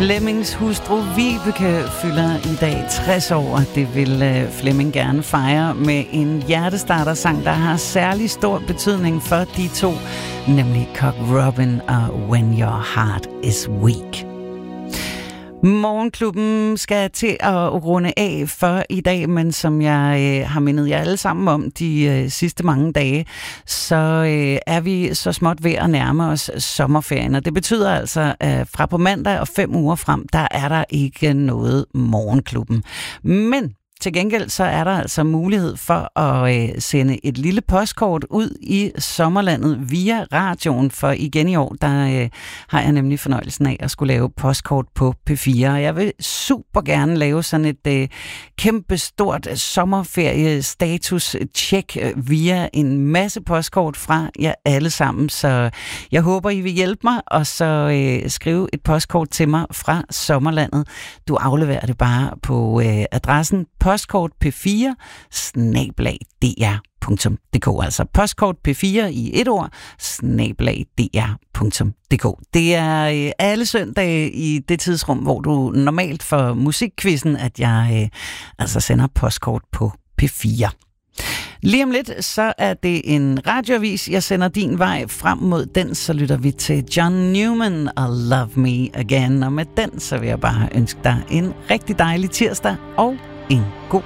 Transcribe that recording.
Flemmings hustru Vibeke fylder i dag 60 år, og det vil Flemming gerne fejre med en hjertestartersang, der har særlig stor betydning for de to, nemlig Cock Robin og When Your Heart Is Weak. Morgenklubben skal til at runde af for i dag, men som jeg har mindet jer alle sammen om de sidste mange dage, så er vi så småt ved at nærme os sommerferien. Og det betyder altså, at fra på mandag og 5 uger frem, der er der ikke noget Morgenklubben. Men til gengæld så er der altså mulighed for at sende et lille postkort ud i sommerlandet via radioen, for igen i år, der har jeg nemlig fornøjelsen af at skulle lave postkort på P4. Og jeg vil super gerne lave sådan et kæmpestort sommerferie-status-check via en masse postkort fra jer alle sammen. Så jeg håber, I vil hjælpe mig, og så skrive et postkort til mig fra sommerlandet. Du afleverer det bare på adressen postkort p4@dr.dk, altså postkort p4 i et ord @dr.dk. Det er alle søndage i det tidsrum, hvor du normalt får musikquizzen, at jeg altså sender postkort på P4. Lige om lidt, så er det en radioavis. Jeg sender din vej frem mod den, så lytter vi til John Newman og Love Me Again. Og med den, så vil jeg bare ønske dig en rigtig dejlig tirsdag og en god